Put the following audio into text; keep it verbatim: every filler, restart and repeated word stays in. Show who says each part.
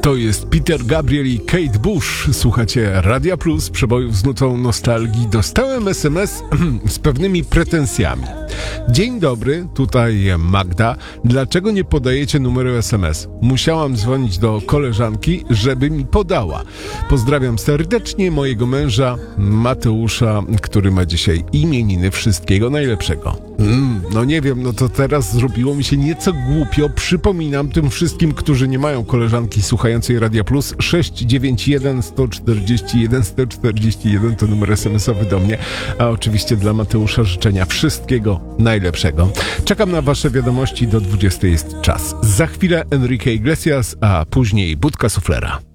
Speaker 1: To jest Peter Gabriel i Kate Bush. Słuchacie Radia Plus, przebojów z nutą nostalgii. Dostałem es em es z pewnymi pretensjami. Dzień dobry, tutaj Magda. Dlaczego nie podajecie numeru es em es? Musiałam dzwonić do koleżanki, żeby mi podała. Pozdrawiam serdecznie mojego męża Mateusza, który ma dzisiaj imieniny. Wszystkiego najlepszego. Mm, no nie wiem, no to teraz zrobiło mi się nieco głupio. Przypominam tym wszystkim, którzy nie mają koleżanki słuchającej Radia Plus, sześć dziewięć jeden, sto czterdzieści jeden, sto czterdzieści jeden to numer es em esowy do mnie, a oczywiście dla Mateusza życzenia wszystkiego najlepszego. Czekam na wasze wiadomości, do dwudziestej jest czas. Za chwilę Enrique Iglesias, a później Budka Suflera.